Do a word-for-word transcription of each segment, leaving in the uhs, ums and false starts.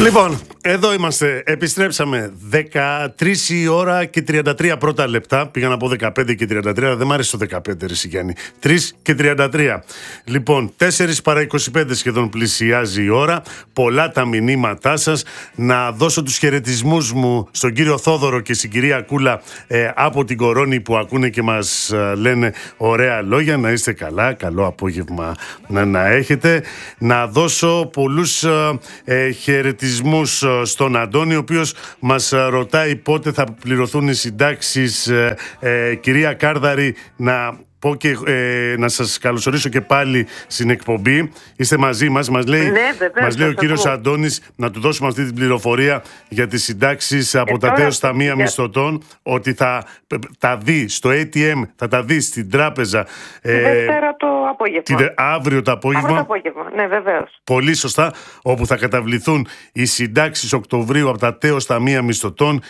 Λοιπόν, εδώ είμαστε. Επιστρέψαμε. δεκατρείς η ώρα και τριάντα τρία πρώτα λεπτά. Πήγα να πω δεκαπέντε και τριάντα τρία, αλλά δεν μ' άρεσε το δεκαπέντε, ρε Σιγιάννη. τρεις και τριάντα τρία. Λοιπόν, τέσσερις παρά είκοσι πέντε σχεδόν πλησιάζει η ώρα. Πολλά τα μηνύματά σας. Να δώσω τους χαιρετισμούς μου στον κύριο Θόδωρο και στην κυρία Κούλα ε, από την Κορώνη που ακούνε και μας ε, λένε ωραία λόγια. Να είστε καλά. Καλό απόγευμα να, να έχετε. Να δώσω πολλούς ε, ε, χαιρετισμούς στον Αντώνη, ο οποίος μας ρωτάει πότε θα πληρωθούν οι συντάξεις. ε, ε, κυρία Κάρδαρη, να πω και ε, να σας καλωσορίσω και πάλι στην εκπομπή. Είστε μαζί μας. Μας λέει, ναι, βεβαίως, μας λέει ο κύριος ακούω. Αντώνης να του δώσουμε αυτή την πληροφορία για τις συντάξεις από ε, τα τώρα, τέος ταμεία για... μισθωτών, ότι θα τα δει στο έι τι εμ, θα τα δει στην τράπεζα Τη ε, Δευτέρα το απόγευμα. Τη, αύριο το απόγευμα. Αύριο το απόγευμα, ναι, βεβαίως. Πολύ σωστά, όπου θα καταβληθούν οι συντάξεις Οκτωβρίου από τα τέος ταμεία μισθωτών,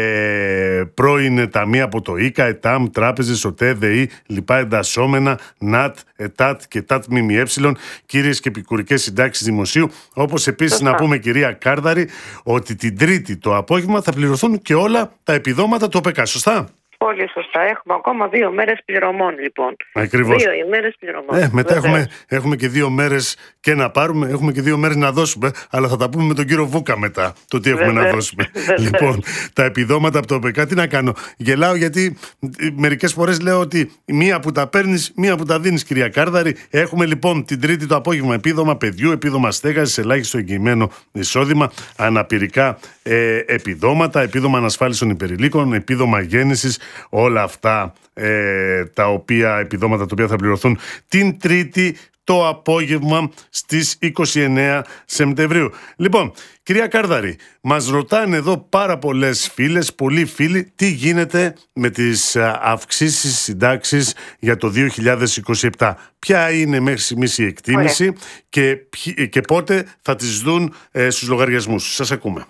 ε, πρώην ταμεία από το ΙΚΑ, ΕΤΑΜ, τράπεζες, ΟΤΕ, ΔΕΗ, λοιπά εντασσόμενα, ΝΑΤ, ΕΤΑΤ και ΤΑΤ ΜΜΕ, κύριες και επικουρικές συντάξεις δημοσίου. Όπως επίσης σωστά. Να πούμε, κυρία Κάρδαρη, ότι την Τρίτη το απόγευμα θα πληρωθούν και όλα τα επιδόματα του ΟΠΕΚΑ, σωστά? Πολύ σωστά. Έχουμε ακόμα δύο μέρες πληρωμών, λοιπόν. Ακριβώς. Δύο ημέρες πληρωμών. Ε, μετά έχουμε, έχουμε και δύο μέρες και να πάρουμε, έχουμε και δύο μέρες να δώσουμε, αλλά θα τα πούμε με τον κύριο Βούκα μετά, το τι έχουμε Βεβαίως. να δώσουμε. Λοιπόν, τα επιδόματα από το ΟΠΕΚΑ, τι να κάνω? Γελάω γιατί μερικές φορές λέω ότι μία που τα παίρνεις, μία που τα δίνεις, κυρία Κάρδαρη. Έχουμε λοιπόν την Τρίτη το απόγευμα επίδομα παιδιού, επίδομα στέγασης, ελάχιστο εγγυημένο εισόδημα, αναπηρικά ε, επιδόματα, επίδομα ανασφάλισης των υπερηλίκων, επίδομα γέννησης. Όλα αυτά ε, τα οποία επιδόματα τα οποία θα πληρωθούν την Τρίτη το απόγευμα στις είκοσι εννέα Σεπτεμβρίου. Λοιπόν, κυρία Κάρδαρη, μας ρωτάνε εδώ πάρα πολλές φίλες, πολλοί φίλοι, τι γίνεται με τις αυξήσεις συντάξεις για το δύο χιλιάδες είκοσι επτά. Ποια είναι μέχρι στιγμής η εκτίμηση και, και πότε θα τις δουν ε, στους λογαριασμούς. Σας ακούμε.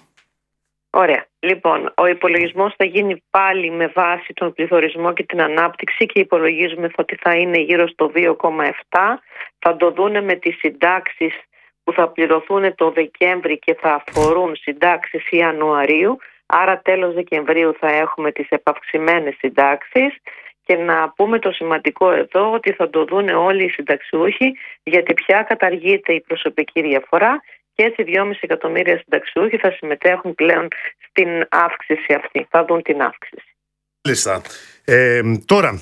Ωραία. Λοιπόν, ο υπολογισμός θα γίνει πάλι με βάση τον πληθωρισμό και την ανάπτυξη και υπολογίζουμε ότι θα είναι γύρω στο δύο κόμμα επτά. Θα το δούνε με τις συντάξεις που θα πληρωθούν το Δεκέμβρη και θα αφορούν συντάξεις Ιανουαρίου. Άρα τέλος Δεκεμβρίου θα έχουμε τις επαυξημένες συντάξεις. Και να πούμε το σημαντικό εδώ ότι θα το δούνε όλοι οι συνταξιούχοι, γιατί πια καταργείται η προσωπική διαφορά. Και έτσι δυόμισι εκατομμύρια συνταξιούχοι θα συμμετέχουν πλέον στην αύξηση αυτή. Θα δουν την αύξηση. Μάλιστα. Ε, τώρα,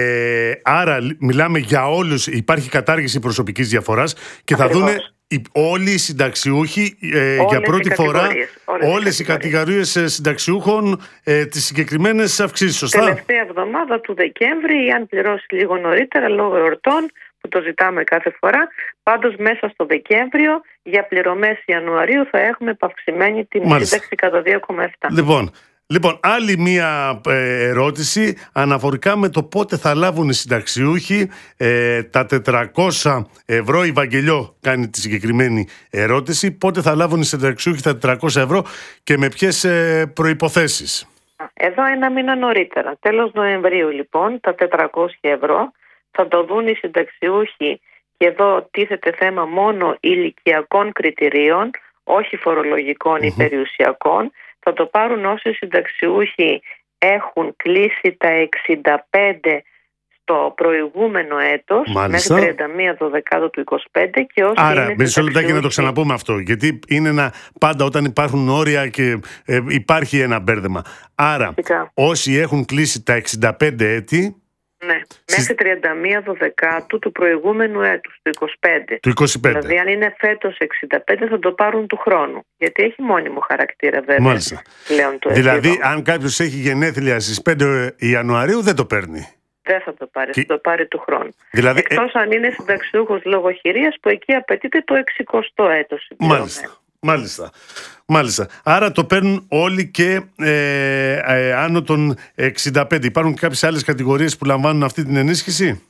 ε, άρα μιλάμε για όλους, υπάρχει κατάργηση προσωπικής διαφοράς και Ακριβώς. θα δούνε οι, όλοι οι συνταξιούχοι ε, για πρώτη φορά όλες, όλες οι κατηγορίες συνταξιούχων ε, τις συγκεκριμένες αυξήσεις, σωστά? Τελευταία εβδομάδα του Δεκέμβρη, ή αν πληρώσει λίγο νωρίτερα λόγω εορτών, που το ζητάμε κάθε φορά. Πάντως μέσα στο Δεκέμβριο για πληρωμές Ιανουαρίου θα έχουμε επαυξημένη την σύνταξη κατά δύο κόμμα επτά. Λοιπόν, λοιπόν, άλλη μία ε, ερώτηση αναφορικά με το πότε θα λάβουν οι συνταξιούχοι ε, τα τετρακόσια ευρώ. Η Βαγγελιό κάνει τη συγκεκριμένη ερώτηση. Πότε θα λάβουν οι συνταξιούχοι τα τετρακόσια ευρώ και με ποιες ε, προϋποθέσεις? Εδώ ένα μήνα νωρίτερα. Τέλος Νοεμβρίου λοιπόν τα τετρακόσια ευρώ θα το δουν οι συνταξιούχοι, και εδώ τίθεται θέμα μόνο ηλικιακών κριτηρίων, όχι φορολογικών mm-hmm. ή περιουσιακών. Θα το πάρουν όσοι συνταξιούχοι έχουν κλείσει τα εξήντα πέντε στο προηγούμενο έτος, Μάλιστα. μέχρι τριάντα μία Δεκάτου του είκοσι πέντε. Και όσοι Άρα, είναι μισό λεπτάκι να το ξαναπούμε αυτό, γιατί είναι ένα, πάντα όταν υπάρχουν όρια και ε, υπάρχει ένα μπέρδεμα. Άρα, Φυσικά. όσοι έχουν κλείσει τα εξήντα πέντε έτη, ναι, μέχρι τριάντα μία Δεκάτου του προηγούμενου έτους, του είκοσι πέντε. Του είκοσι πέντε. Δηλαδή, αν είναι φέτος εξήντα πέντε, θα το πάρουν του χρόνου. Γιατί έχει μόνιμο χαρακτήρα, βέβαια. Μάλιστα. Πλέον το δηλαδή, επίδομα. αν κάποιος έχει γενέθλια στις πέντε Ιανουαρίου, δεν το παίρνει. Δεν θα το πάρει, και... θα το πάρει του χρόνου. Δηλαδή, Εκτός ε... αν είναι συνταξιούχος λογοχειρίας, που εκεί απαιτείται το εξηκοστό έτος. Μάλιστα. Μάλιστα. Μάλιστα. Άρα το παίρνουν όλοι και ε, ε, άνω των εξήντα πέντε. Υπάρχουν και κάποιες άλλες κατηγορίες που λαμβάνουν αυτή την ενίσχυση?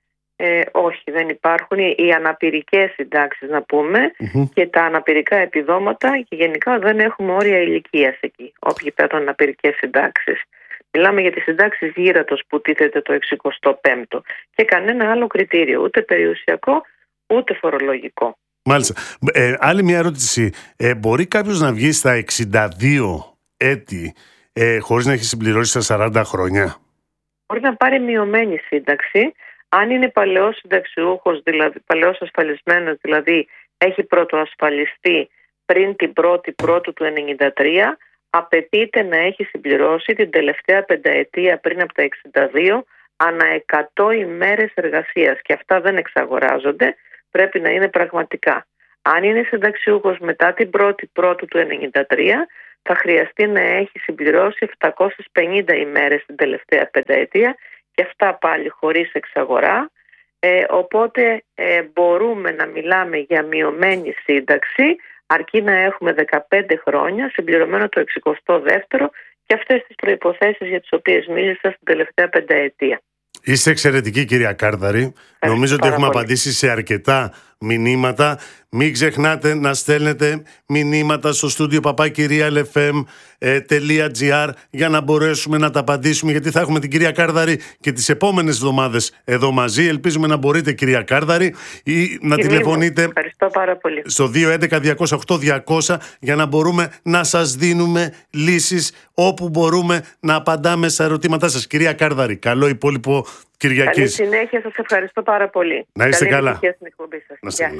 Ε, όχι, δεν υπάρχουν. Οι αναπηρικές συντάξεις, να πούμε, mm-hmm. και τα αναπηρικά επιδόματα, και γενικά δεν έχουμε όρια ηλικίας εκεί, όποιοι παίρνουν αναπηρικές συντάξεις. Μιλάμε για τις συντάξεις γύρατος που τίθεται το εξηκοστό πέμπτο και κανένα άλλο κριτήριο, ούτε περιουσιακό ούτε φορολογικό. Μάλιστα. Ε, άλλη μια ερώτηση. Ε, μπορεί κάποιος να βγει στα εξήντα δύο έτη ε, χωρίς να έχει συμπληρώσει τα σαράντα χρόνια? Μπορεί να πάρει μειωμένη σύνταξη. Αν είναι παλαιός συνταξιούχος, δηλαδή παλαιός ασφαλισμένος, δηλαδή έχει πρωτοασφαλιστεί πριν την πρώτη πρώτου του ενενήντα τρία, απαιτείται να έχει συμπληρώσει την τελευταία πενταετία πριν από τα εξήντα δύο ανά εκατό ημέρες εργασίας, και αυτά δεν εξαγοράζονται, πρέπει να είναι πραγματικά. Αν είναι συνταξιούχος μετά την πρώτη πρώτου του ενενήντα τρία, θα χρειαστεί να έχει συμπληρώσει επτακόσιες πενήντα ημέρες την τελευταία πενταετία, και αυτά πάλι χωρίς εξαγορά. Ε, οπότε ε, μπορούμε να μιλάμε για μειωμένη σύνταξη, αρκεί να έχουμε δεκαπέντε χρόνια, συμπληρωμένο το εξηκοστό δεύτερο, και αυτές τις προϋποθέσεις για τις οποίες μίλησα στην τελευταία πενταετία. Είστε εξαιρετική, κυρία Κάρδαρη. Ευχαριστώ. Νομίζω ότι έχουμε πολύ. απαντήσει σε αρκετά μηνύματα. Μην ξεχνάτε να στέλνετε μηνύματα στο στούντιο παπάκυριαλεφm τελεία τζι άρ για να μπορέσουμε να τα απαντήσουμε, γιατί θα έχουμε την κυρία Κάρδαρη και τις επόμενες εβδομάδες εδώ μαζί. Ελπίζουμε να μπορείτε, κυρία Κάρδαρη, ή να Κυρία τηλεφωνείτε μου, ευχαριστώ πάρα πολύ. στο δύο έντεκα διακόσια οκτώ διακόσια για να μπορούμε να σας δίνουμε λύσεις όπου μπορούμε να απαντάμε στα ερωτήματά σας. Κυρία Κάρδαρη, καλό υπόλοιπο Κυριακής. Καλή συνέχεια, σας ευχαριστώ πάρα πολύ. Να είστε Καλή καλά. επιτυχία στην εκπομπή σας. Να είστε Γεια. καλά.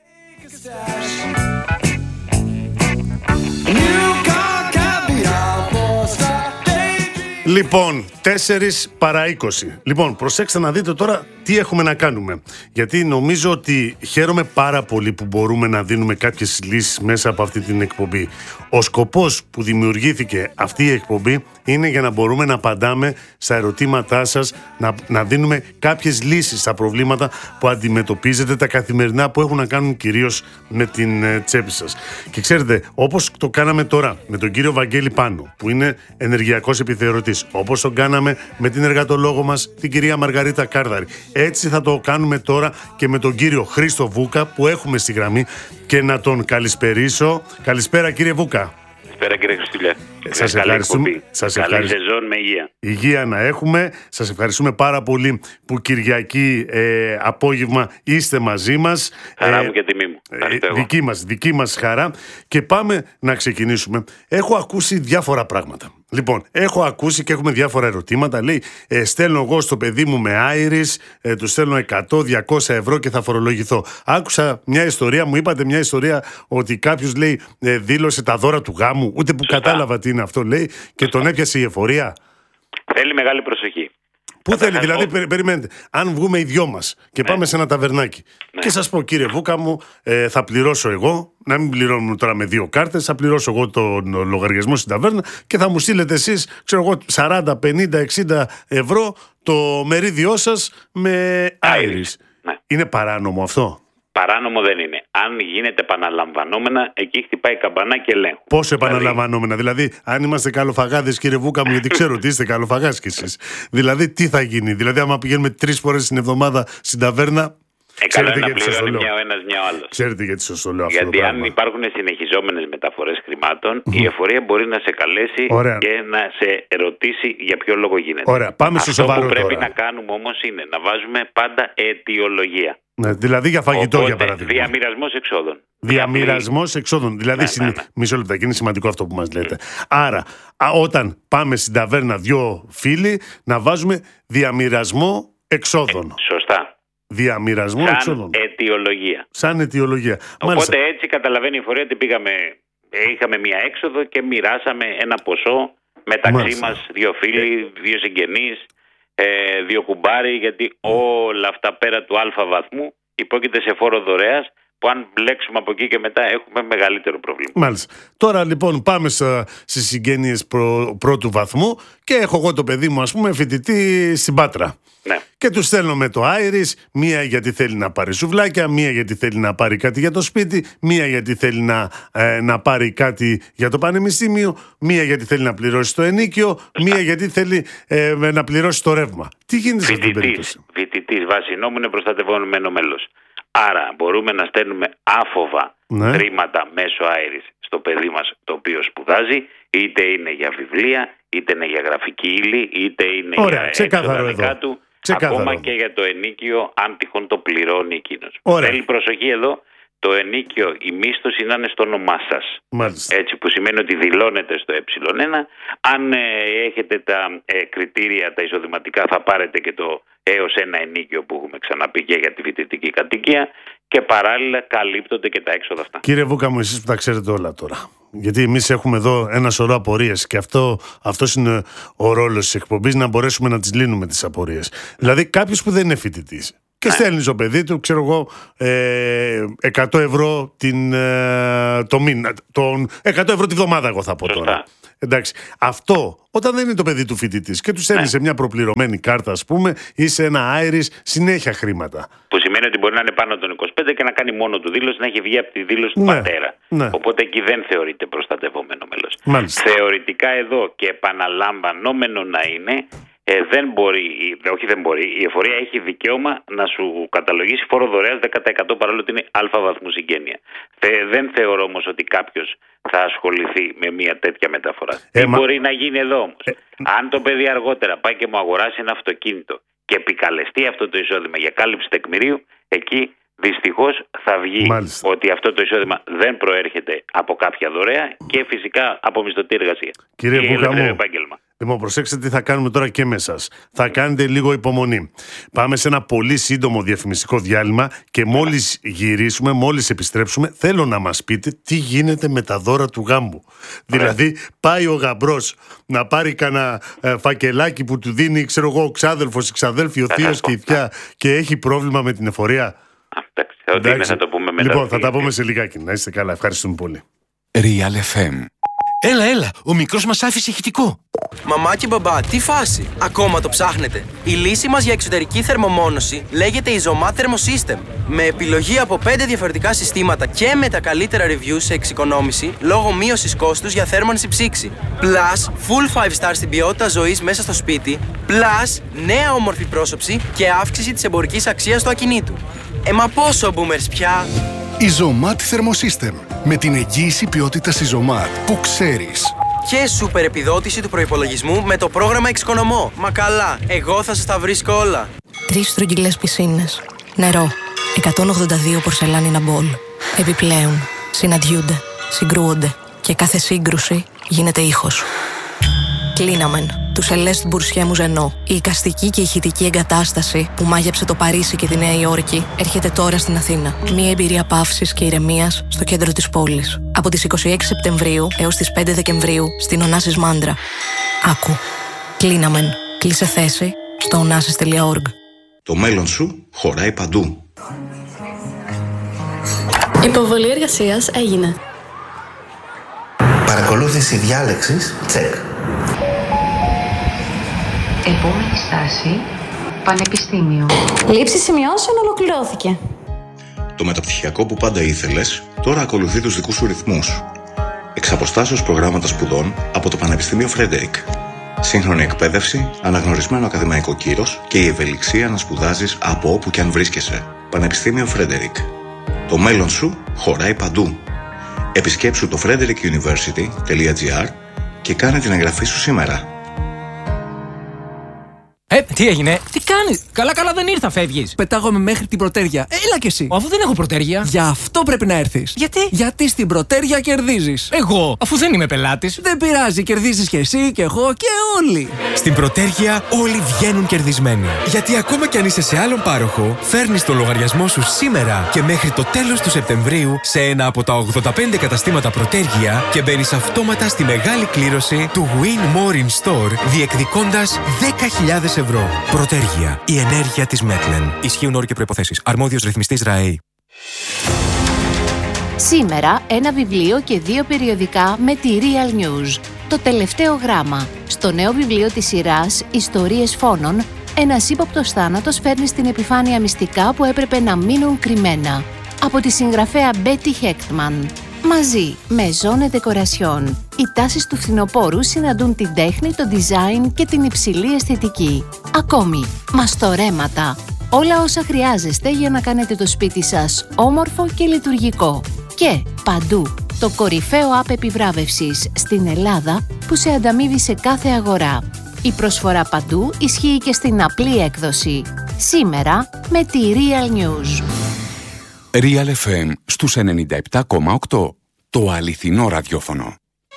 Λοιπόν, τέσσερις παρά είκοσι. Λοιπόν, προσέξτε να δείτε τώρα τι έχουμε να κάνουμε. Γιατί νομίζω ότι χαίρομαι πάρα πολύ που μπορούμε να δίνουμε κάποιες λύσεις μέσα από αυτή την εκπομπή. Ο σκοπός που δημιουργήθηκε αυτή η εκπομπή είναι για να μπορούμε να απαντάμε στα ερωτήματά σας, να, να δίνουμε κάποιες λύσεις στα προβλήματα που αντιμετωπίζετε τα καθημερινά, που έχουν να κάνουν κυρίως με την ε, τσέπη σας. Και ξέρετε, όπως το κάναμε τώρα με τον κύριο Βαγγέλη Πάνο, που είναι ενεργειακός επιθεωρητής, όπως το κάναμε με την εργατολόγο μας, την κυρία Μαργαρίτα Κάρδαρη, έτσι θα το κάνουμε τώρα και με τον κύριο Χρήστο Βούκα, που έχουμε στη γραμμή, και να τον καλησπερίσω. Καλησπέρα, κύριε Βούκα. Καλησπέρα, κύριε Χριστούλια. Σας ευχαριστούμε. Σας Καλή ευχαριστούμε. σεζόν με υγεία. Υγεία να έχουμε. Σας ευχαριστούμε πάρα πολύ που Κυριακή ε, απόγευμα είστε μαζί μας. Χαρά Ε, μου και τιμή μου. ε, δική μας, δική μας χαρά. Και πάμε να ξεκινήσουμε. Έχω ακούσει διάφορα πράγματα. Λοιπόν, έχω ακούσει και έχουμε διάφορα ερωτήματα. Λέει, ε, στέλνω εγώ στο παιδί μου με Άιρις, ε, του στέλνω εκατό διακόσια ευρώ και θα φορολογηθώ. Άκουσα μια ιστορία, μου είπατε μια ιστορία ότι κάποιος, λέει, ε, δήλωσε τα δώρα του γάμου, ούτε που Σωστά. κατάλαβα τι είναι αυτό, λέει, και τον έπιασε η εφορία. Θέλει μεγάλη προσοχή. Πού θέλει, Καταρχάς, δηλαδή, περι- περιμένετε. Αν βγούμε οι δυο μας και πάμε σε ένα ταβερνάκι Ναι. και σας πω, κύριε Βούκα μου, ε, θα πληρώσω εγώ, να μην πληρώνουμε τώρα με δύο κάρτες, θα πληρώσω εγώ τον λογαριασμό στην ταβέρνα και θα μου στείλετε εσείς, ξέρω εγώ, σαράντα, πενήντα, εξήντα ευρώ το μερίδιό σας με Άιρις. Ναι. Είναι παράνομο αυτό? Παράνομο δεν είναι. Αν γίνεται επαναλαμβανόμενα, εκεί χτυπάει καμπανά και ελέγχου. Πόσο Δηλαδή, επαναλαμβανόμενα, δηλαδή, αν είμαστε καλοφαγάδες, κύριε Βούκα μου, γιατί ξέρω ότι είστε καλοφαγάς κι εσείς. Δηλαδή, τι θα γίνει, δηλαδή, άμα πηγαίνουμε τρεις φορές την εβδομάδα στην ταβέρνα. Ε, καλό είναι να γιατί σας το πληρώνει λέω. μια ο ένας, μια ο άλλος. Ξέρετε γιατί σας το λέω αυτό. Γιατί το αν πράγμα. υπάρχουν συνεχιζόμενες μεταφορές χρημάτων, η εφορία μπορεί να σε καλέσει Ωραία. και να σε ερωτήσει για ποιο λόγο γίνεται. Ωραία, πάμε στο Αυτό σοβαρό που πρέπει τώρα. να κάνουμε όμως είναι να βάζουμε πάντα αιτιολογία. Ναι, δηλαδή για φαγητό, Οπότε, για παράδειγμα. διαμοιρασμός εξόδων. Διαμοιρασμός εξόδων. Δηλαδή, Ναι, συνε- ναι, ναι. μισό λεπτάκι, είναι σημαντικό αυτό που μας λέτε. Άρα, α, όταν πάμε στην ταβέρνα δυο φίλοι, να βάζουμε διαμοιρασμό εξόδων. Σωστά. Διαμοιρασμό Σαν εξόδων. αιτιολογία. Σαν αιτιολογία. Οπότε Μάλιστα. έτσι καταλαβαίνει η εφορία ότι πήγαμε, ε, είχαμε μία έξοδο και μοιράσαμε ένα ποσό μεταξύ Μάλιστα. μας, δύο φίλοι, δύο συγγενείς, ε, δύο κουμπάροι, γιατί όλα αυτά πέρα του αλφα βαθμού υπόκειται σε φόρο δωρεάς, που αν μπλέξουμε από εκεί και μετά έχουμε μεγαλύτερο πρόβλημα. Μάλιστα. Τώρα λοιπόν πάμε στα, στις συγγένειες πρω- πρώτου βαθμού και έχω εγώ το παιδί μου, ας πούμε, φοιτητή στην Πάτρα. Ναι. Και του στέλνω με το Άιρις, μία γιατί θέλει να πάρει σουβλάκια, μία γιατί θέλει να πάρει κάτι για το σπίτι, μία γιατί θέλει να, ε, να πάρει κάτι για το πανεπιστήμιο, μία γιατί θέλει να πληρώσει το ενίκιο, μία γιατί θέλει ε, να πληρώσει το ρεύμα. Τι γίνεται σε αυτή την περίπτωση? Φοιτητής βάσει νόμου είναι προστατευόμενο μέλος. Άρα μπορούμε να στέλνουμε άφοβα Ναι. χρήματα μέσω Άιρις στο παιδί μας το οποίο σπουδάζει, είτε είναι για βιβλία, είτε είναι για γραφική ύλη, είτε είναι Ωραία, για ξεκάθαρο εξοδανικά εδώ. του, Ξεκάθαρο. ακόμα και για το ενίκιο, αν τυχόν το πληρώνει εκείνος. Ωραία. Θέλει προσοχή εδώ, το ενίκιο, η μίσθωση να είναι στο όνομά σας. Μάλιστα. Έτσι, που σημαίνει ότι δηλώνετε στο ε ένα. Αν ε, έχετε τα ε, κριτήρια, τα εισοδηματικά, θα πάρετε και το έως ένα ενίκιο που έχουμε ξαναπεί και για τη φοιτητική κατοικία και παράλληλα καλύπτονται και τα έξοδα αυτά. Κύριε Βούκα μου, εσείς που τα ξέρετε όλα τώρα. Γιατί εμείς έχουμε εδώ ένα σωρό απορίες και αυτό αυτός είναι ο ρόλος της εκπομπής, να μπορέσουμε να τις λύνουμε τις απορίες. Δηλαδή κάποιος που δεν είναι φοιτητής και ναι. στέλνει στο παιδί του, ξέρω εγώ, ε, εκατό ευρώ την, ε, το μήνα, τον εκατό ευρώ τη βδομάδα, εγώ θα πω Σωστά. τώρα. Εντάξει. Αυτό όταν δεν είναι το παιδί του φοιτητής και του στέλνει ναι. σε μια προπληρωμένη κάρτα, ας πούμε, ή σε ένα άιρις συνέχεια χρήματα. Που σημαίνει ότι μπορεί να είναι πάνω των είκοσι πέντε και να κάνει μόνο του δήλωση, να έχει βγει από τη δήλωση του ναι. πατέρα. Ναι. Οπότε εκεί δεν θεωρείται προστατευόμενο μέλος. Μάλιστα. Θεωρητικά εδώ και επαναλαμβανόμενο να είναι. Ε, δεν μπορεί, όχι δεν μπορεί, η εφορία έχει δικαίωμα να σου καταλογίσει φόρο δωρεάς δέκα τοις εκατό παρόλο ότι είναι αλφα βαθμού συγγένεια. Θε, δεν θεωρώ όμως ότι κάποιος θα ασχοληθεί με μια τέτοια μεταφορά. Ε, Τι μα... μπορεί να γίνει εδώ όμως. Ε... Αν το παιδί αργότερα πάει και μου αγοράσει ένα αυτοκίνητο και επικαλεστεί αυτό το εισόδημα για κάλυψη τεκμηρίου, εκεί δυστυχώς θα βγει Μάλιστα. ότι αυτό το εισόδημα δεν προέρχεται από κάποια δωρεά και φυσικά από μισθωτή εργασία. Κύριε Βούκα μου, λοιπόν, προσέξτε τι θα κάνουμε τώρα και με εσάς. Θα κάνετε λίγο υπομονή. Πάμε σε ένα πολύ σύντομο διαφημιστικό διάλειμμα και μόλις γυρίσουμε, μόλις επιστρέψουμε, θέλω να μας πείτε τι γίνεται με τα δώρα του γάμου. Δηλαδή, πάει ο γαμπρός να πάρει κανένα ε, φακελάκι που του δίνει, ξέρω εγώ, ο ξάδελφος, η ξαδέλφη, ο θείος και η θιά και έχει πρόβλημα με την εφορία. Εντάξει, ό,τι είναι θα το πούμε μετά. Λοιπόν, θα τα πούμε σε λιγάκι. Να είστε καλά. Ευχαριστούμε πολύ. Real εφ εμ. Έλα, έλα, ο μικρός μας άφησε ηχητικό. Μαμά και μπαμπά, τι φάση, ακόμα το ψάχνετε? Η λύση μας για εξωτερική θερμομόνωση λέγεται Isomat Thermosystem. Με επιλογή από πέντε διαφορετικά συστήματα και με τα καλύτερα reviews σε εξοικονόμηση λόγω μείωσης κόστους για θέρμανση ψήξη. Plus, full five star στην ποιότητα ζωής μέσα στο σπίτι. Plus, νέα όμορφη πρόσωψη και αύξηση της εμπορικής αξίας του ακινήτου. Ε, μα πόσο boomers πια! Isomat Thermosystem. Με την εγγύηση ποιότητας Isomat που ξέρεις. Και σούπερ επιδότηση του προϋπολογισμού με το πρόγραμμα Εξοικονομώ. Μα καλά, εγώ θα σας τα βρίσκω όλα. Τρεις στρογγυλές πισίνες. Νερό. εκατόν ογδόντα δύο πορσελάνινα μπολ. Επιπλέον, συναντιούνται, συγκρούονται και κάθε σύγκρουση γίνεται ήχος. Κλίναμεν. Του Celeste Boursier Mouzeno. Η εικαστική και ηχητική εγκατάσταση που μάγεψε το Παρίσι και τη Νέα Υόρκη έρχεται τώρα στην Αθήνα. Μια εμπειρία παύσης και ηρεμίας στο κέντρο της πόλης. Από τις είκοσι έξι Σεπτεμβρίου έως τις πέντε Δεκεμβρίου στην Ωνάσης Μάντρα. Άκου. Κλίναμεν. Κλείσε θέση στο ωνάσης τελεία org. Το μέλλον σου χωράει παντού. Υποβολή εργασίας έγινε. Παρακολούθηση διάλεξης, τσεκ. Επόμενη στάση, Πανεπιστήμιο. Λήψη σημειώσεων ολοκληρώθηκε. Το μεταπτυχιακό που πάντα ήθελες, τώρα ακολουθεί τους δικούς σου ρυθμούς. Εξ αποστάσεως προγράμματα σπουδών από το Πανεπιστήμιο Φρέντερικ. Σύγχρονη εκπαίδευση, αναγνωρισμένο ακαδημαϊκό κύρος και η ευελιξία να σπουδάζεις από όπου και αν βρίσκεσαι. Πανεπιστήμιο Φρέντερικ. Το μέλλον σου χωράει παντού. Επισκέψου το frederick university τελεία gr και κάνε την εγγραφή σου σήμερα. Ε, τι έγινε, τι κάνεις? Καλά, καλά δεν ήρθα, φεύγεις. Πετάγομαι μέχρι την Πρωτέρια. Έλα κι εσύ. Αφού δεν έχω Πρωτέρια. Γι' αυτό πρέπει να έρθεις. Γιατί? Γιατί στην Πρωτέρια κερδίζεις. Εγώ, αφού δεν είμαι πελάτης. Δεν πειράζει, κερδίζεις κι εσύ και εγώ και όλοι. Στην Πρωτέρια όλοι βγαίνουν κερδισμένοι. Γιατί ακόμα κι αν είσαι σε άλλον πάροχο, φέρνεις το λογαριασμό σου σήμερα και μέχρι το τέλος του Σεπτεμβρίου σε ένα από τα ογδόντα πέντε καταστήματα Πρωτέρια και μπαίνεις αυτόματα στη μεγάλη κλήρωση του Win More in Store, διεκδικώντας δέκα χιλιάδες ευρώ. Πρωτέργεια. Η ενέργεια της Μέτλεν. Ισχύουν όροι και προϋποθέσεις. Αρμόδιος ρυθμιστής ΡΑΕΗ. Σήμερα ένα βιβλίο και δύο περιοδικά με τη Real News. Το τελευταίο γράμμα. Στο νέο βιβλίο της σειράς «Ιστορίες φόνων», ένας ύποπτος θάνατος φέρνει στην επιφάνεια μυστικά που έπρεπε να μείνουν κρυμμένα. Από τη συγγραφέα Μπέτι Χέκτμαν. Μαζί με Zone Decoration, οι τάσεις του φθινοπόρου συναντούν την τέχνη, το design και την υψηλή αισθητική. Ακόμη, μαστορέματα. Όλα όσα χρειάζεστε για να κάνετε το σπίτι σας όμορφο και λειτουργικό. Και παντού, το κορυφαίο app επιβράβευσης στην Ελλάδα που σε ανταμείβει σε κάθε αγορά. Η προσφορά παντού ισχύει και στην απλή έκδοση. Σήμερα με τη Real News. Real εφ εμ στους ενενήντα επτά κόμμα οκτώ. Το αληθινό ραδιόφωνο.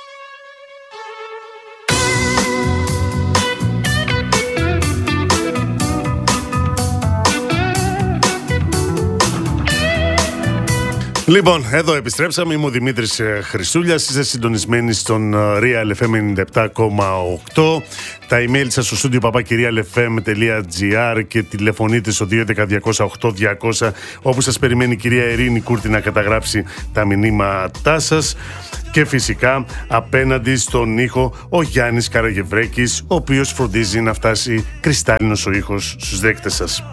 Λοιπόν, εδώ επιστρέψαμε. Είμαι ο Δημήτρης Χρυσούλιας. Είστε συντονισμένοι στον Real εφ εμ ενενήντα επτά κόμμα οκτώ. Τα email σας στο studio παπάκι real εφ εμ τελεία τζι άρ και τηλεφωνείτε στο δύο ένα μηδέν διακόσια οκτώ διακόσια, όπου σας περιμένει η κυρία Ειρήνη Κούρτη να καταγράψει τα μηνύματά σας. Και φυσικά απέναντι στον ήχο ο Γιάννης Καραγευρέκης, ο οποίος φροντίζει να φτάσει κρυστάλλινος ο ήχος στους δέκτες σας.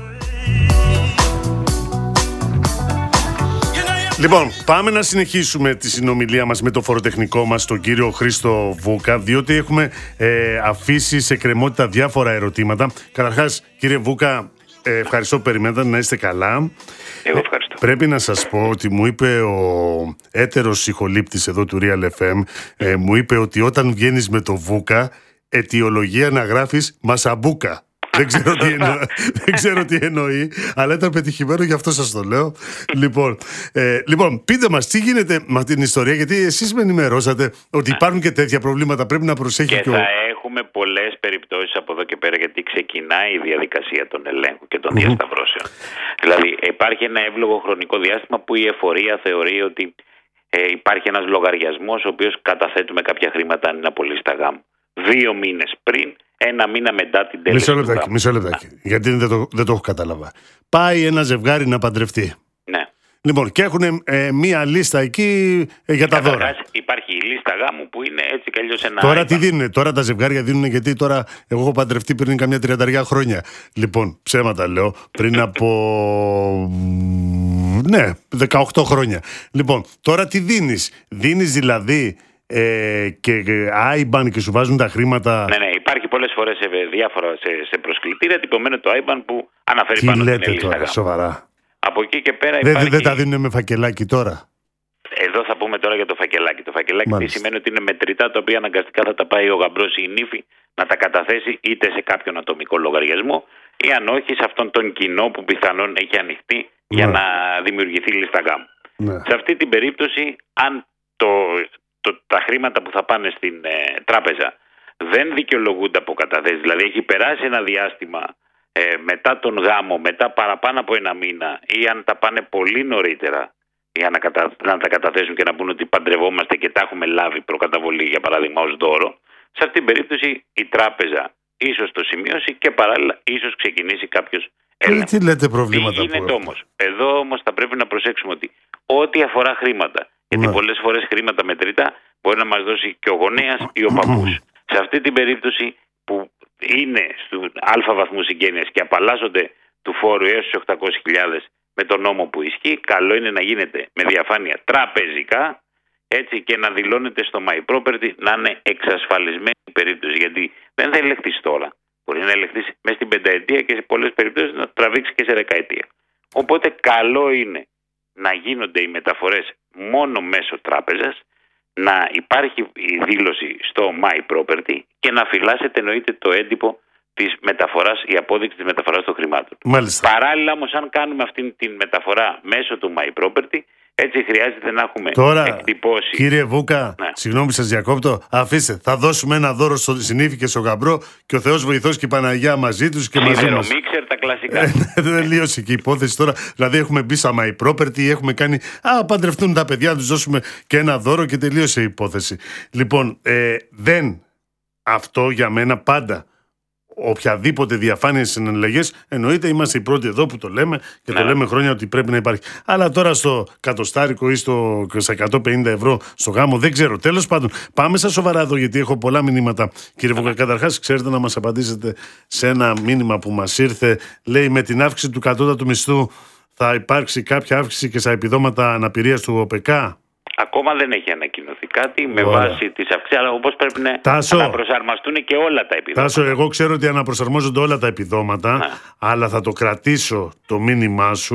Λοιπόν, πάμε να συνεχίσουμε τη συνομιλία μας με το φοροτεχνικό μας, τον κύριο Χρήστο Βούκα, διότι έχουμε ε, αφήσει σε κρεμότητα διάφορα ερωτήματα. Καταρχάς, κύριε Βούκα, ε, ευχαριστώ που περιμένετε, να είστε καλά. Εγώ ευχαριστώ. Πρέπει να σας πω ότι μου είπε ο έτερος ηχολήπτης εδώ του Real εφ εμ, ε, μου είπε ότι όταν βγαίνεις με το Βούκα, αιτιολογία να γράφεις Μασαμπούκα. Δεν ξέρω, τι εννο... Δεν ξέρω τι εννοεί, αλλά ήταν πετυχημένο, γι' αυτό σας το λέω. Λοιπόν, ε, λοιπόν, πείτε μας τι γίνεται με την ιστορία, γιατί εσείς με ενημερώσατε ότι υπάρχουν και τέτοια προβλήματα. Πρέπει να προσέχει και και ο... θα έχουμε πολλές περιπτώσεις από εδώ και πέρα, γιατί ξεκινάει η διαδικασία των ελέγχων και των mm-hmm. διασταυρώσεων. Δηλαδή, υπάρχει ένα εύλογο χρονικό διάστημα που η εφορία θεωρεί ότι ε, υπάρχει ένας λογαριασμός ο οποίος καταθέτουμε κάποια χρήματα αν είναι απολύστα γάμου. Δύο μήνες πριν, ένα μήνα μετά την τέλεση. Μισό λεπτάκι, μισό λεπτάκι. Γιατί δεν το, δεν το έχω καταλάβα. Πάει ένα ζευγάρι να παντρευτεί. Ναι. Λοιπόν, και έχουν ε, μία λίστα εκεί ε, για τα Καταρχάς, δώρα. υπάρχει η λίστα γάμου που είναι έτσι κι αλλιώς ένα. Τώρα τι δίνουν, τώρα τα ζευγάρια δίνουν, γιατί τώρα εγώ έχω παντρευτεί πριν καμιά τριανταριά χρόνια. Λοιπόν, ψέματα λέω, πριν από. Ναι, δεκαοκτώ χρόνια. Λοιπόν, τώρα τι δίνεις. Δίνεις δηλαδή. Ε, και άι μπαν και σου βάζουν τα χρήματα. Ναι, ναι, υπάρχει πολλές φορές σε διάφορα σε, σε προσκλητήρια τυπωμένο το άι μπαν που αναφέρει τι πάνω λέτε στην λίστα τώρα, γάμου. Σοβαρά. Από εκεί και πέρα δεν, υπάρχει. Δεν τα δίνουν με φακελάκι τώρα. Εδώ θα πούμε τώρα για το φακελάκι. Το φακελάκι τι σημαίνει ότι είναι μετρητά τα οποία αναγκαστικά θα τα πάει ο γαμπρός ή η νύφη να τα καταθέσει είτε σε κάποιον ατομικό λογαριασμό ή αν όχι σε αυτόν τον κοινό που πιθανόν έχει ανοιχτεί ναι. για να δημιουργηθεί λίστα γάμου. Ναι. Σε αυτή την περίπτωση, αν το. Το, τα χρήματα που θα πάνε στην ε, τράπεζα δεν δικαιολογούνται από καταθέσεις, δηλαδή έχει περάσει ένα διάστημα ε, μετά τον γάμο, μετά παραπάνω από ένα μήνα, ή αν τα πάνε πολύ νωρίτερα για να, κατα, να τα καταθέσουν και να πούν ότι παντρευόμαστε και τα έχουμε λάβει προκαταβολή, για παράδειγμα, ως δώρο, σε αυτή την περίπτωση η τράπεζα ίσως το σημειώσει και παράλληλα ίσως ξεκινήσει κάποιος έλεγχος. Τι λέτε προβλήματα. Τι γίνεται όμως. Εδώ όμως θα πρέπει να προσέξουμε ότι ό,τι αφορά χρήματα, γιατί ναι. πολλές φορές χρήματα μετρητά μπορεί να μας δώσει και ο γονέας ή ο παππούς. Σε αυτή την περίπτωση που είναι του αλφα βαθμού συγγένειας και απαλλάσσονται του φόρου έως στις οκτακόσιες χιλιάδες με τον νόμο που ισχύει, καλό είναι να γίνεται με διαφάνεια τραπεζικά, έτσι, και να δηλώνεται στο My Property να είναι εξασφαλισμένη η περίπτωση. Γιατί δεν θα ελεγχθείς τώρα. Μπορεί να ελεγχθείς μέσα στην πενταετία και σε πολλές περιπτώσεις να τραβήξει και σε δεκαετία. Οπότε καλό είναι να γίνονται οι μεταφορές μόνο μέσω τράπεζας, να υπάρχει η δήλωση στο My Property και να φυλάσσεται εννοείται το έντυπο της μεταφοράς, η απόδειξη της μεταφοράς των χρημάτων. Μάλιστα. Παράλληλα όμως, αν κάνουμε αυτή τη μεταφορά μέσω του My Property, έτσι χρειάζεται να έχουμε τώρα, εκτυπώσει. Κύριε Βούκα, ναι. συγγνώμη που σας διακόπτω, αφήστε, θα δώσουμε ένα δώρο στο συνήφι και στο γαμπρό και ο Θεός βοηθός και η Παναγιά μαζί τους και μαζί μας. Μίξερ, τα κλασικά. Δεν τελείωσε και η υπόθεση τώρα. Δηλαδή έχουμε μπει στα My Property, έχουμε κάνει, α, παντρευτούν τα παιδιά, τους δώσουμε και ένα δώρο και τελείωσε η υπόθεση. Λοιπόν, ε, δεν, αυτό για μένα πάντα, οποιαδήποτε διαφάνεια στις συναλλαγές, εννοείται είμαστε οι πρώτοι εδώ που το λέμε και ναι. το λέμε χρόνια ότι πρέπει να υπάρχει. Αλλά τώρα στο κατοστάρικο ή στο, στα εκατόν πενήντα ευρώ στο γάμο δεν ξέρω. Τέλος πάντων, πάμε στα σοβαρά εδώ, γιατί έχω πολλά μηνύματα. Κύριε Βούκα, καταρχάς, ξέρετε να μας απαντήσετε σε ένα μήνυμα που μας ήρθε. Λέει, με την αύξηση του κατώτατου μισθού θα υπάρξει κάποια αύξηση και στα επιδόματα αναπηρίας του ΟΠΕΚΑ. Ακόμα δεν έχει ανακοινωθεί κάτι με Ωραία. βάση τις αυξήσεις, αλλά όπως πρέπει να Τάσο, αναπροσαρμοστούν και όλα τα επιδόματα. Τάσο, εγώ ξέρω ότι αναπροσαρμόζονται όλα τα επιδόματα, ναι. αλλά θα το κρατήσω το μήνυμά σου.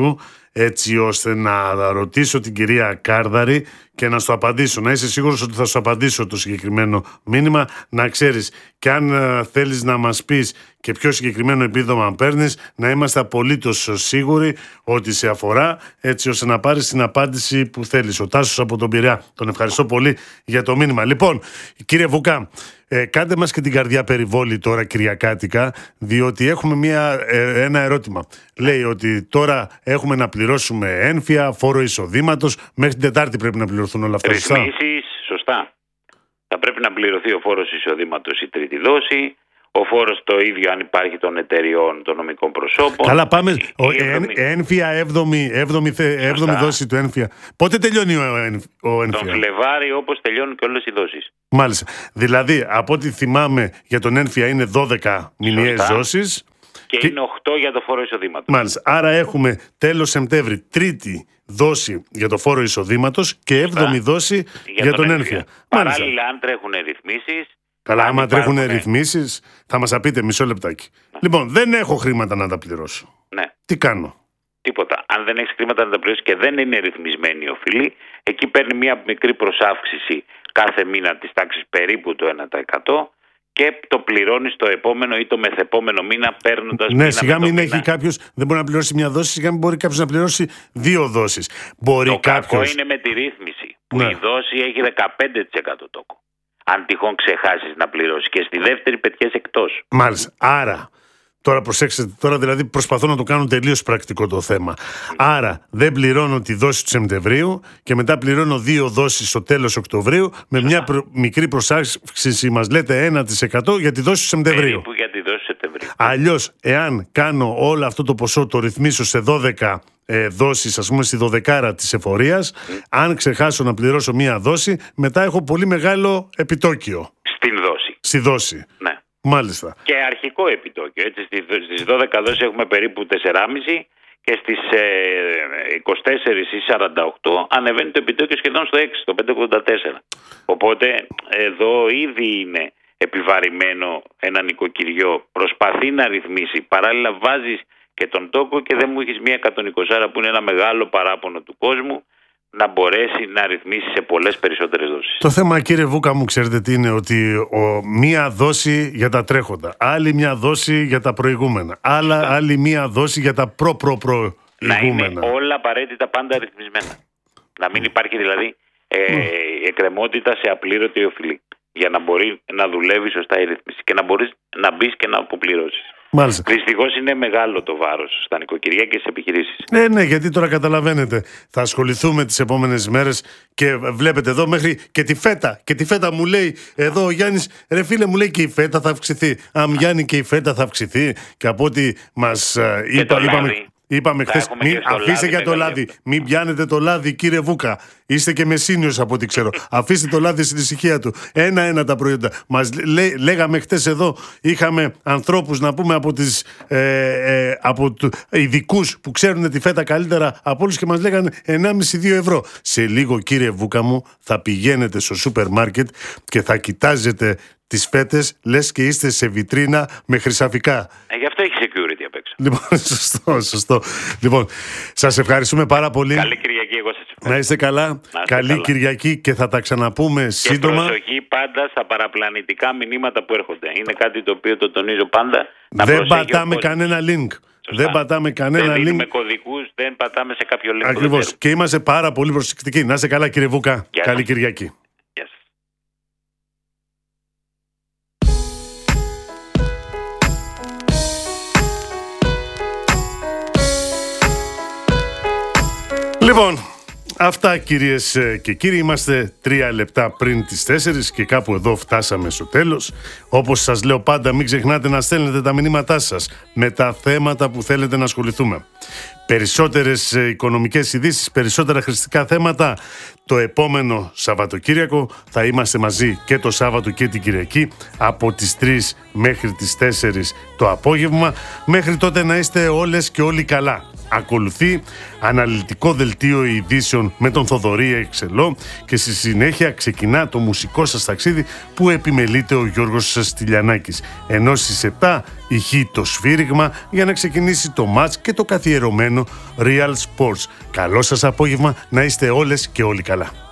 έτσι ώστε να ρωτήσω την κυρία Κάρδαρη και να σου απαντήσω. Να είσαι σίγουρος ότι θα σου απαντήσω το συγκεκριμένο μήνυμα. Να ξέρεις, και αν ε, θέλεις να μας πεις και ποιο συγκεκριμένο επίδομα παίρνεις, να είμαστε απολύτως σίγουροι ότι σε αφορά, έτσι ώστε να πάρεις την απάντηση που θέλεις. Ο Τάσος από τον Πειραιά. Τον ευχαριστώ πολύ για το μήνυμα. Λοιπόν, κύριε Βουκά, ε, κάντε μας και την καρδιά περιβόλη τώρα κυριακάτικα, διότι έχουμε μια, ε, ένα ερώτημα. Λέει ότι τώρα έχουμε να πληρώσουμε ένφια, φόρο εισοδήματος, μέχρι την Τετάρτη πρέπει να πληρωθούν όλα αυτά. Ρυθμίσεις, σωστά. Θα πρέπει να πληρωθεί ο φόρος εισοδήματος η τρίτη δόση, ο φόρος το ίδιο αν υπάρχει των εταιριών, των νομικών προσώπων. Καλά, πάμε. Ο, εν, ένφια, έβδομη, έβδομη, έβδομη δόση του ένφια. Πότε τελειώνει ο, ο ένφια? Τον Φλεβάρι, όπως τελειώνουν και όλες οι δόσεις. Μάλιστα. Δηλαδή, από ό,τι θυμάμαι για τον ένφια είναι δώδεκα μηνιαίες δόσεις. Και, και είναι οκτώ για το φόρο εισοδήματος. Μάλιστα. Άρα έχουμε τέλος Σεπτέμβρη τρίτη δόση για το φόρο εισοδήματος και έβδομη δόση για, για τον, τον ένφια. Παράλληλα, αν τρέχουν ρυθμίσεις. Καλά, άμα τρέχουν ρυθμίσεις, θα μας τα πείτε μισό λεπτάκι. Ναι. Λοιπόν, δεν έχω χρήματα να τα πληρώσω. Ναι. Τι κάνω? Τίποτα. Αν δεν έχεις χρήματα να τα πληρώσεις και δεν είναι ρυθμισμένη η οφειλή, εκεί παίρνει μια μικρή προσάυξηση κάθε μήνα της τάξης περίπου το ένα τοις εκατό και το πληρώνεις το επόμενο ή το μεθεπόμενο μήνα παίρνοντας. Ναι, μήνα σιγά μην έχει κάποιος, δεν μπορεί να πληρώσει μια δόση, σιγά μην μπορεί κάποιος να πληρώσει δύο δόσεις. Μπορεί το κάποιος... κακό είναι με τη ρύθμιση, που ναι. η δόση έχει δεκαπέντε τοις εκατό τόκο. Αν τυχόν ξεχάσεις να πληρώσεις, και στη δεύτερη πετιές εκτός. Μάλιστα. Άρα, τώρα προσέξτε, τώρα δηλαδή προσπαθώ να το κάνω τελείως πρακτικό το θέμα. Mm. Άρα, δεν πληρώνω τη δόση του Σεπτεμβρίου και μετά πληρώνω δύο δόσεις στο τέλος Οκτωβρίου με μια προ... μικρή προσάυξηση, μας λέτε ένα τοις εκατό για τη δόση του Σεπτεμβρίου. Περίπου για τη δόση του Σεπτεμβρίου. Αλλιώς, εάν κάνω όλο αυτό το ποσό, το ρυθμίσω σε δώδεκα ε, δόσεις, ας πούμε στη δωδεκάρα της εφορίας, mm. αν ξεχάσω να πληρώσω μία δόση, μετά έχω πολύ μεγάλο επιτόκιο. Στην δόση. Στη δόση. Ναι. Μάλιστα. Και αρχικό επιτόκιο. Έτσι, στις δώδεκα δόσεις έχουμε περίπου τέσσερα κόμμα πέντε και στις ε, είκοσι τέσσερα ή σαράντα οκτώ ανεβαίνει το επιτόκιο σχεδόν στο έξι, το πέντε κόμμα ογδόντα τέσσερα. Οπότε εδώ ήδη είναι επιβαρημένο ένα νοικοκυριό. Προσπαθεί να ρυθμίσει. Παράλληλα βάζεις και τον τόκο και δεν μου έχεις μια εκατόν είκοσι που είναι ένα μεγάλο παράπονο του κόσμου, να μπορέσει να ρυθμίσει σε πολλές περισσότερες δόσεις. Το θέμα, κύριε Βούκα μου, ξέρετε τι είναι? Ότι ο, μία δόση για τα τρέχοντα, άλλη μία δόση για τα προηγούμενα, άλλα, άλλη μία δόση για τα προ-προ-προηγούμενα. Να είναι όλα απαραίτητα πάντα ρυθμισμένα. Να μην υπάρχει δηλαδή ε, mm. εκκρεμότητα σε απλήρωτη οφειλή, για να μπορεί να δουλεύει σωστά η ρύθμιση και να μπορείς να μπεις και να αποπληρώσεις. Δυστυχώς είναι μεγάλο το βάρος στα νοικοκυριά και στις επιχειρήσεις. Ναι, ναι, γιατί τώρα καταλαβαίνετε, θα ασχοληθούμε τις επόμενες μέρες και βλέπετε εδώ μέχρι και τη φέτα. Και τη φέτα μου λέει εδώ ο Γιάννης, ρε φίλε, μου λέει και η φέτα θα αυξηθεί. Αν Γιάννη, και η φέτα θα αυξηθεί. Και από ό,τι μας είπα, είπαμε. Είπαμε χθες, μην αφήστε για το λάδι. Μην πιάνετε το λάδι, κύριε Βούκα. Είστε και μεσίνιος από ό,τι ξέρω. Αφήστε το λάδι στην ησυχία του. Ένα-ένα τα προϊόντα. Μας λέ, λέγαμε χθες εδώ, είχαμε ανθρώπους να πούμε από τις ε, ε, από του, ειδικούς που ξέρουν τη φέτα καλύτερα από όλους και μας λέγανε ενάμιση με δύο ευρώ. Σε λίγο, κύριε Βούκα μου, θα πηγαίνετε στο σούπερ μάρκετ και θα κοιτάζετε τις φέτες, λες και είστε σε βιτρίνα με χρυσαφικά. Ε, γι' αυτό έχει security απ' έξω. Λοιπόν, σωστό, σωστό. Λοιπόν, σας ευχαριστούμε πάρα πολύ. Καλή Κυριακή, εγώ σας ευχαριστώ. Να είστε καλά. Να είστε Καλή καλά. Κυριακή και θα τα ξαναπούμε και σύντομα. Και προσοχή πάντα στα παραπλανητικά μηνύματα που έρχονται. Είναι κάτι το οποίο το τονίζω πάντα. Να δεν πατάμε κανένα link. Σωστά. Δεν πατάμε κανένα δεν link. Δεν κωδικούς, δεν πατάμε σε κάποιο link. Ακριβώς. Και είμαστε πάρα πολύ προσεκτικοί. Να είστε καλά, κύριε Βούκα. Γεια Καλή σας. Κυριακή. Λοιπόν, αυτά κυρίες και κύριοι, είμαστε τρία λεπτά πριν τις τέσσερις και κάπου εδώ φτάσαμε στο τέλος. Όπως σας λέω πάντα, μην ξεχνάτε να στέλνετε τα μηνύματά σας με τα θέματα που θέλετε να ασχοληθούμε. Περισσότερες οικονομικές ειδήσεις, περισσότερα χρηστικά θέματα. Το επόμενο Σαββατοκύριακο θα είμαστε μαζί και το Σάββατο και την Κυριακή από τις τρεις μέχρι τις τέσσερις το απόγευμα. Μέχρι τότε να είστε όλες και όλοι καλά. Ακολουθεί αναλυτικό δελτίο ειδήσεων με τον Θοδωρή Εξελό και στη συνέχεια ξεκινά το μουσικό σας ταξίδι που επιμελείται ο Γιώργος Στυλιανάκης. Ενώ στις επτά ηχεί το σφύριγμα για να ξεκινήσει το μάτς και το καθιερωμένο Real Sports. Καλό σας απόγευμα, να είστε όλες και όλοι καλά.